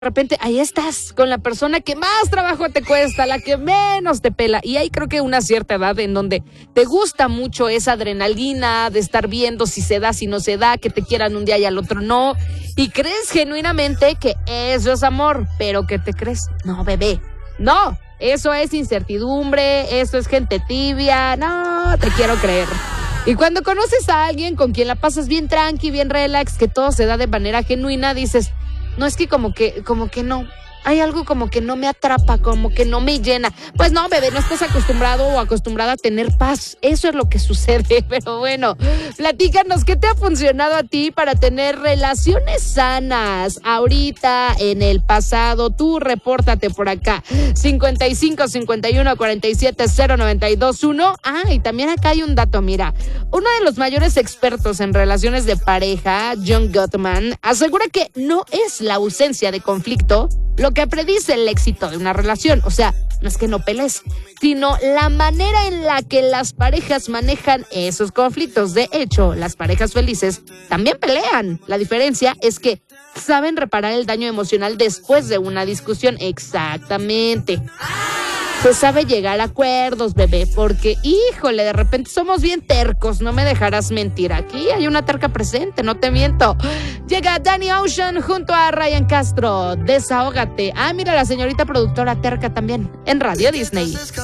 repente ahí estás con la persona que más trabajo te cuesta, la que menos te pela. Y hay creo que una cierta edad en donde te gusta mucho esa adrenalina de estar viendo si se da, si no se da, que te quieran un día y al otro no. Y crees genuinamente que eso es amor, pero ¿qué te crees? No, bebé, no. Eso es incertidumbre, eso es gente tibia, no te quiero creer. Y cuando conoces a alguien con quien la pasas bien tranqui, bien relax, que todo se da de manera genuina, dices, no, es que como que no. Hay algo como que no me atrapa, como que no me llena. Pues no, bebé, no estás acostumbrado o acostumbrada a tener paz. Eso es lo que sucede. Pero bueno, platícanos, ¿qué te ha funcionado a ti para tener relaciones sanas ahorita, en el pasado? Tú repórtate por acá. 55 51 47 092 1. Y también acá hay un dato, mira. Uno de los mayores expertos en relaciones de pareja, John Gottman, asegura que no es la ausencia de conflicto lo que predice el éxito de una relación. O sea, no es que no pelees, sino la manera en la que las parejas manejan esos conflictos. De hecho, las parejas felices también pelean. La diferencia es que saben reparar el daño emocional después de una discusión. Exactamente. Se sabe llegar a acuerdos, bebé, porque, híjole, de repente somos bien tercos, no me dejarás mentir. Aquí hay una terca presente, no te miento. Llega Danny Ocean junto a Ryan Castro. Desahógate. Mira, la señorita productora terca también en Radio Disney.